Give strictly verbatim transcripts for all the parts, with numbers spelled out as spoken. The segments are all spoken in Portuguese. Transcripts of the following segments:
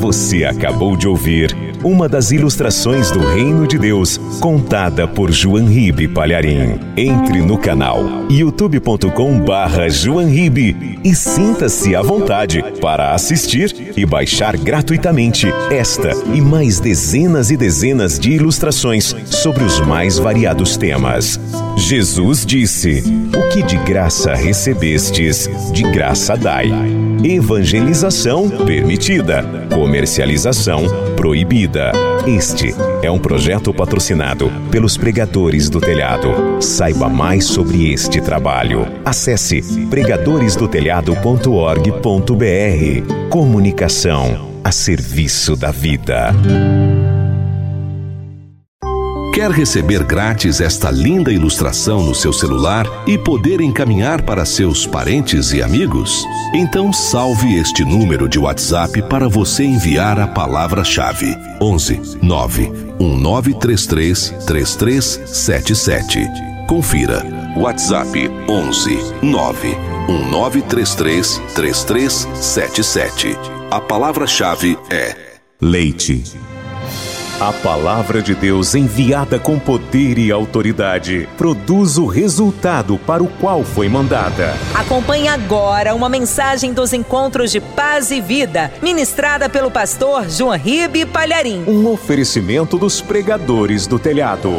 Você acabou de ouvir uma das ilustrações do Reino de Deus, contada por João Ribe Palharim. Entre no canal youtube ponto com barra João Ribe e sinta-se à vontade para assistir e baixar gratuitamente esta e mais dezenas e dezenas de ilustrações sobre os mais variados temas. Jesus disse: o que de graça recebestes, de graça dai. Evangelização permitida, comercialização proibida. Este é um projeto patrocinado pelos Pregadores do Telhado. Saiba mais sobre este trabalho. Acesse pregadores do telhado ponto org ponto br. Comunicação a serviço da vida. Quer receber grátis esta linda ilustração no seu celular e poder encaminhar para seus parentes e amigos? Então salve este número de WhatsApp para você enviar a palavra-chave onze nove um nove três três três três sete sete. Confira. WhatsApp onze nove um nove três três três três sete sete. A palavra-chave é leite. A palavra de Deus, enviada com poder e autoridade, produz o resultado para o qual foi mandada. Acompanhe agora uma mensagem dos Encontros de Paz e Vida, ministrada pelo pastor João Ribe Palharim. Um oferecimento dos Pregadores do Telhado.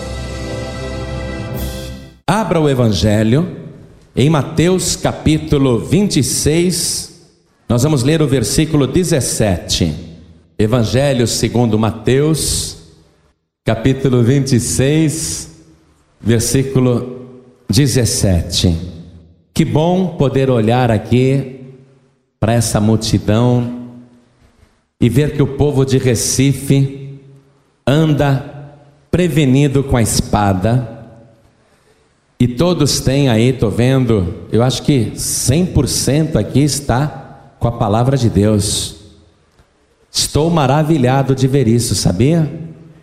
Abra o Evangelho em Mateus capítulo vinte e seis, nós vamos ler o versículo dezessete. Evangelho segundo Mateus, capítulo vinte e seis, versículo dezessete. Que bom poder olhar aqui para essa multidão e ver que o povo de Recife anda prevenido com a espada. E todos têm aí, estou vendo, eu acho que cem por cento aqui está com a palavra de Deus. Estou maravilhado de ver isso, sabia?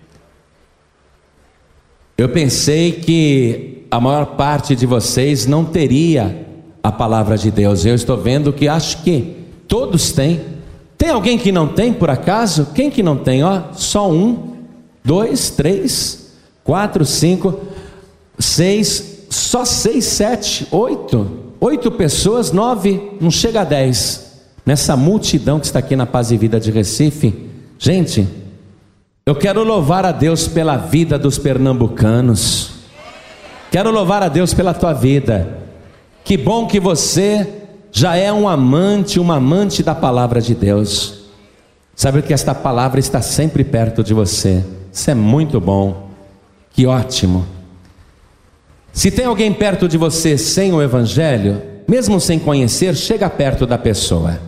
Eu pensei que a maior parte de vocês não teria a palavra de Deus. Eu estou vendo que acho que todos têm. Tem alguém que não tem, por acaso? Quem que não tem? Ó, só um, dois, três, quatro, cinco, seis, só seis, sete, oito. Oito pessoas, nove, não chega a dez. Nessa multidão que está aqui na Paz e Vida de Recife. Gente, eu quero louvar a Deus pela vida dos pernambucanos. Quero louvar a Deus pela tua vida. Que bom que você já é um amante, uma amante da palavra de Deus. Sabe que esta palavra está sempre perto de você. Isso é muito bom. Que ótimo. Se tem alguém perto de você sem o Evangelho, mesmo sem conhecer, chega perto da pessoa.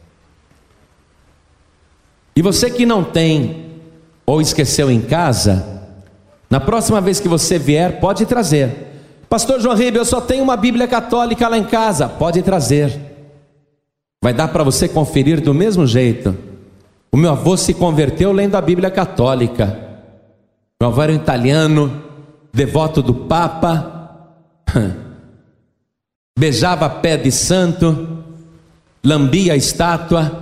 E você que não tem ou esqueceu em casa, na próxima vez que você vier, pode trazer. Pastor João Ribe, eu só tenho uma Bíblia católica lá em casa. Pode trazer. Vai dar para você conferir do mesmo jeito. O meu avô se converteu lendo a Bíblia católica. Meu avô era um italiano, devoto do Papa, beijava pé de santo, lambia a estátua.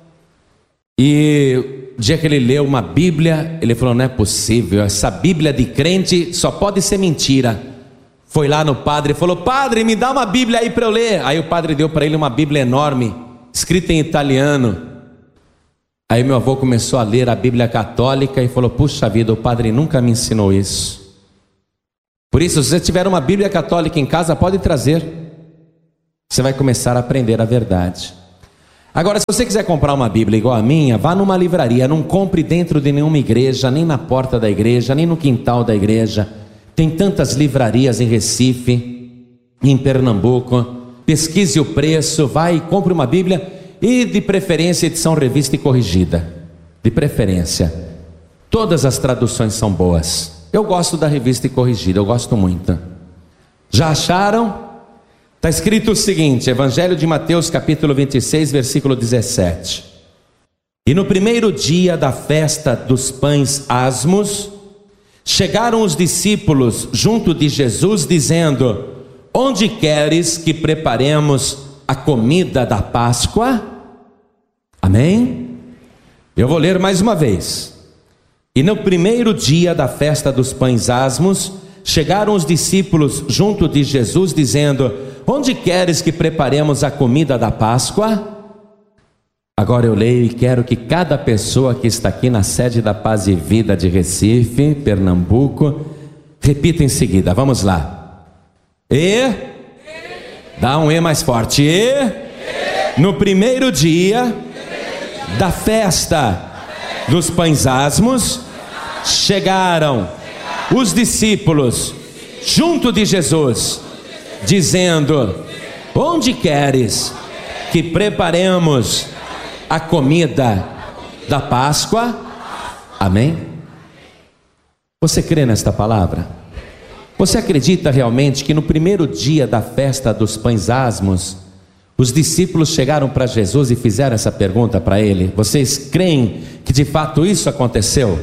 E o dia que ele leu uma Bíblia, ele falou: não é possível, essa Bíblia de crente só pode ser mentira. Foi lá no padre e falou: padre, me dá uma Bíblia aí para eu ler. Aí o padre deu para ele uma Bíblia enorme, escrita em italiano. Aí meu avô começou a ler a Bíblia católica e falou: puxa vida, o padre nunca me ensinou isso. Por isso, se você tiver uma Bíblia católica em casa, pode trazer. Você vai começar a aprender a verdade. Agora, se você quiser comprar uma Bíblia igual a minha, vá numa livraria. Não compre dentro de nenhuma igreja, nem na porta da igreja, nem no quintal da igreja. Tem tantas livrarias em Recife, em Pernambuco. Pesquise o preço, vai e compre uma Bíblia. E de preferência edição revista e corrigida. De preferência. Todas as traduções são boas. Eu gosto da revista e corrigida, eu gosto muito. Já acharam? Está escrito o seguinte, Evangelho de Mateus capítulo vinte e seis, versículo dezessete. E no primeiro dia da festa dos pães asmos, chegaram os discípulos junto de Jesus, dizendo: onde queres que preparemos a comida da Páscoa? Amém? Eu vou ler mais uma vez. E no primeiro dia da festa dos pães asmos, chegaram os discípulos junto de Jesus, dizendo: onde queres que preparemos a comida da Páscoa? Agora eu leio e quero que cada pessoa que está aqui na sede da Paz e Vida de Recife, Pernambuco, repita em seguida. Vamos lá. E, dá um E mais forte. E, no primeiro dia da festa dos pães asmos, chegaram os discípulos junto de Jesus, dizendo: onde queres que preparemos a comida da Páscoa? Amém? Você crê nesta palavra? Você acredita realmente que no primeiro dia da festa dos pães asmos, os discípulos chegaram para Jesus e fizeram essa pergunta para ele? Vocês creem que de fato isso aconteceu?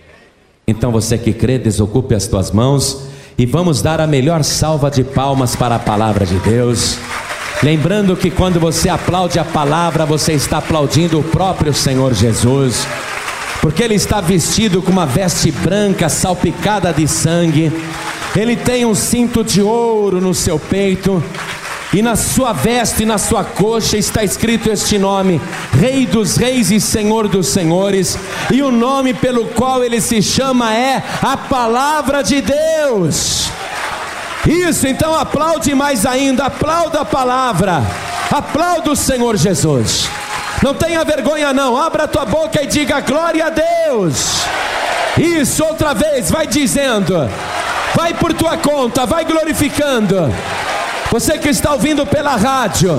Então você que crê, desocupe as tuas mãos e vamos dar a melhor salva de palmas para a palavra de Deus. Lembrando que quando você aplaude a palavra, você está aplaudindo o próprio Senhor Jesus, porque Ele está vestido com uma veste branca salpicada de sangue. Ele tem um cinto de ouro no seu peito, e na sua veste e na sua coxa está escrito este nome: Rei dos Reis e Senhor dos Senhores. E o nome pelo qual Ele se chama é a Palavra de Deus. Isso, então aplaude mais ainda, aplauda a palavra, aplauda o Senhor Jesus. Não tenha vergonha não, abra a tua boca e diga glória a Deus. Isso, outra vez, vai dizendo, vai por tua conta, vai glorificando. Você que está ouvindo pela rádio,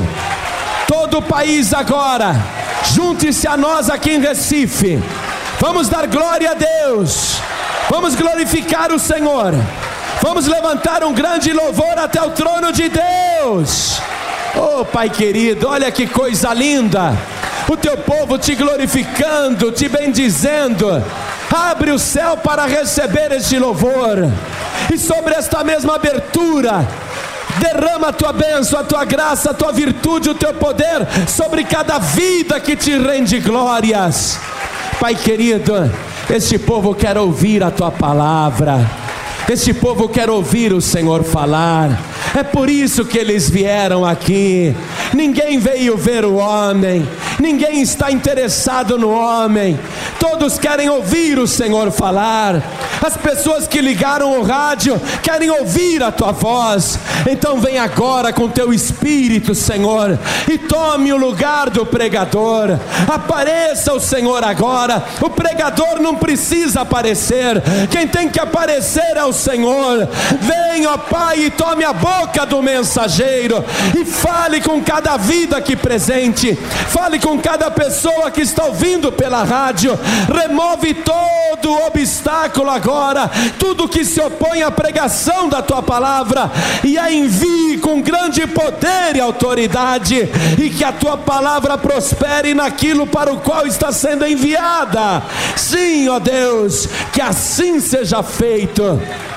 todo o país agora, junte-se a nós aqui em Recife. Vamos dar glória a Deus, vamos glorificar o Senhor. Vamos levantar um grande louvor até o trono de Deus. Oh Pai querido, olha que coisa linda. O teu povo te glorificando, te bendizendo. Abre o céu para receber este louvor. E sobre esta mesma abertura, derrama a tua bênção, a tua graça, a tua virtude, o teu poder sobre cada vida que te rende glórias. Pai querido, este povo quer ouvir a tua palavra. Este povo quer ouvir o Senhor falar. É por isso que eles vieram aqui. Ninguém veio ver o homem, ninguém está interessado no homem. Todos querem ouvir o Senhor falar. As pessoas que ligaram o rádio querem ouvir a tua voz. Então vem agora com teu Espírito, Senhor, e tome o lugar do pregador. Apareça o Senhor agora. O pregador não precisa aparecer, quem tem que aparecer é o Senhor. Vem, ó Pai, e tome a boca do mensageiro e fale com cada vida aqui presente. Fale com cada pessoa que está ouvindo pela rádio. Remove todo o obstáculo agora, tudo que se opõe à pregação da tua palavra, e a envie com grande poder e autoridade, e que a tua palavra prospere naquilo para o qual está sendo enviada. Sim, ó Deus, que assim seja feito.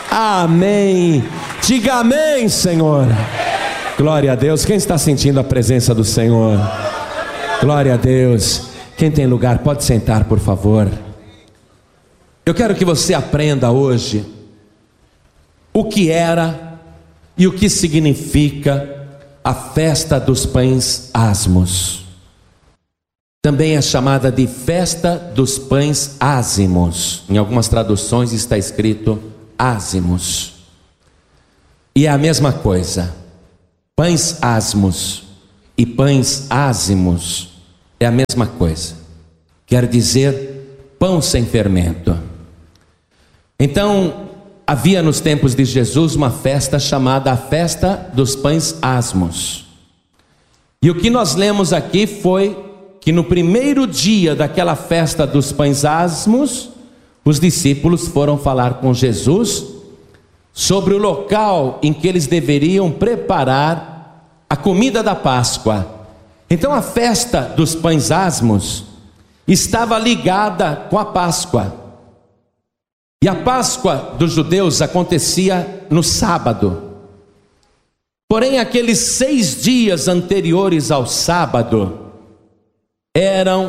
Amém. Diga amém, Senhor. Glória a Deus. Quem está sentindo a presença do Senhor? Glória a Deus. Quem tem lugar pode sentar, por favor. Eu quero que você aprenda hoje o que era e o que significa a festa dos pães asmos. Também é chamada de festa dos pães ázimos. Em algumas traduções está escrito ázimos. E é a mesma coisa. Pães asmos e pães ázimos é a mesma coisa. Quer dizer pão sem fermento. Então, havia nos tempos de Jesus uma festa chamada a festa dos pães asmos. E o que nós lemos aqui foi que no primeiro dia daquela festa dos pães asmos, os discípulos foram falar com Jesus sobre o local em que eles deveriam preparar a comida da Páscoa. Então a festa dos pães asmos estava ligada com a Páscoa. E a Páscoa dos judeus acontecia no sábado. Porém, aqueles seis dias anteriores ao sábado eram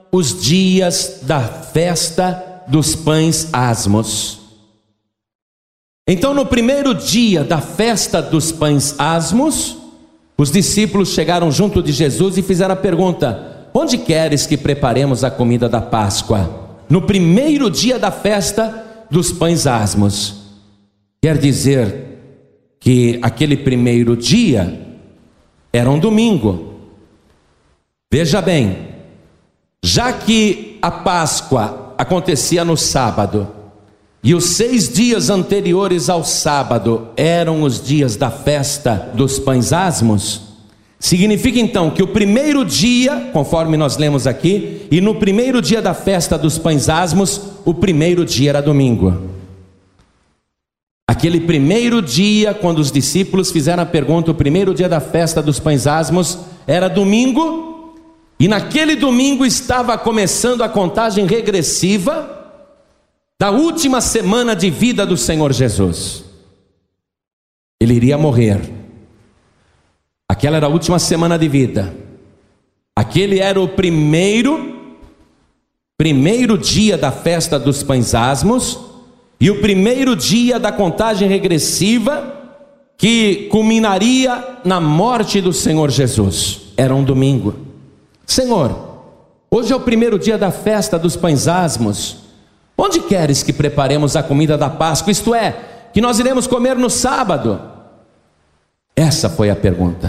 os dias da festa dos pães asmos. Então, no primeiro dia da festa dos pães asmos, os discípulos chegaram junto de Jesus e fizeram a pergunta: onde queres que preparemos a comida da Páscoa? No primeiro dia da festa dos pães asmos. Quer dizer que aquele primeiro dia era um domingo. Veja bem, já que a Páscoa acontecia no sábado, e os seis dias anteriores ao sábado eram os dias da festa dos pães asmos, significa então que o primeiro dia, conforme nós lemos aqui, e no primeiro dia da festa dos pães asmos, o primeiro dia era domingo. Aquele primeiro dia, quando os discípulos fizeram a pergunta, o primeiro dia da festa dos pães asmos era domingo, e naquele domingo estava começando a contagem regressiva da última semana de vida do Senhor Jesus. Ele iria morrer. Aquela era a última semana de vida. Aquele era o primeiro, primeiro dia da festa dos pães asmos, e o primeiro dia da contagem regressiva que culminaria na morte do Senhor Jesus. Era um domingo. Senhor, hoje é o primeiro dia da festa dos pães asmos. Onde queres que preparemos a comida da Páscoa? Isto é, que nós iremos comer no sábado. Essa foi a pergunta.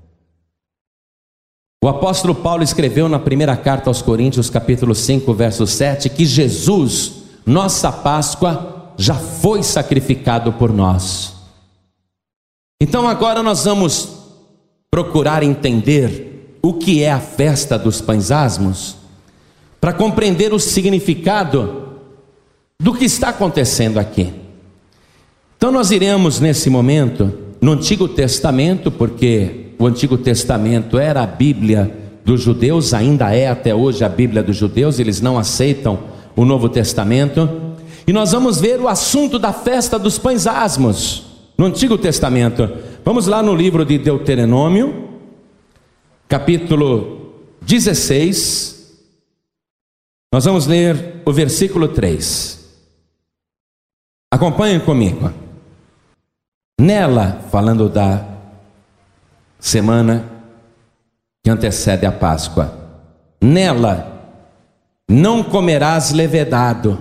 O apóstolo Paulo escreveu na primeira carta aos Coríntios, capítulo cinco, verso sete, que Jesus, nossa Páscoa, já foi sacrificado por nós. Então agora nós vamos procurar entender o que é a festa dos pães asmos, para compreender o significado do que está acontecendo aqui. Então nós iremos nesse momento no Antigo Testamento, porque o Antigo Testamento era a Bíblia dos judeus, ainda é até hoje a Bíblia dos judeus, eles não aceitam o Novo Testamento, e nós vamos ver o assunto da festa dos pães asmos no Antigo Testamento. Vamos lá no livro de Deuteronômio, capítulo dezesseis, nós vamos ler o versículo três. Acompanhem comigo. Nela, falando da semana que antecede a Páscoa, nela não comerás levedado.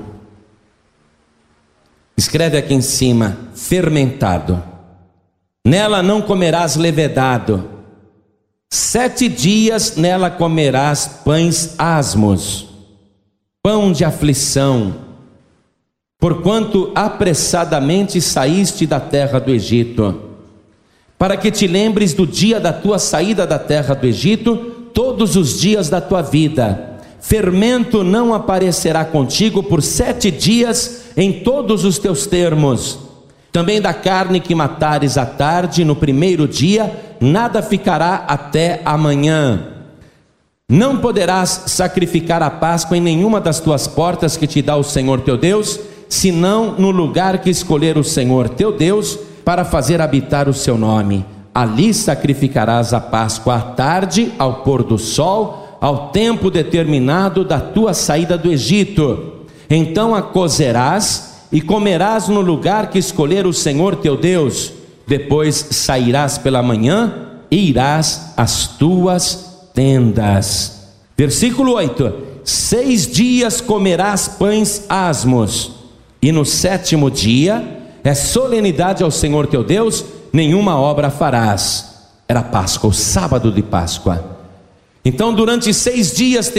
Escreve aqui em cima, fermentado. Nela não comerás levedado. Sete dias nela comerás pães asmos, pão de aflição, porquanto apressadamente saíste da terra do Egito, para que te lembres do dia da tua saída da terra do Egito, todos os dias da tua vida. Fermento não aparecerá contigo por sete dias em todos os teus termos. Também da carne que matares à tarde, no primeiro dia, nada ficará até amanhã. Não poderás sacrificar a Páscoa em nenhuma das tuas portas que te dá o Senhor teu Deus, senão no lugar que escolher o Senhor teu Deus para fazer habitar o seu nome. Ali sacrificarás a Páscoa à tarde, ao pôr do sol, ao tempo determinado da tua saída do Egito. Então a cozerás e comerás no lugar que escolher o Senhor teu Deus. Depois sairás pela manhã e irás às tuas tendas. Versículo oito. Seis dias comerás pães asmos, e no sétimo dia é solenidade ao Senhor teu Deus, nenhuma obra farás. Era Páscoa, o sábado de Páscoa. Então durante seis dias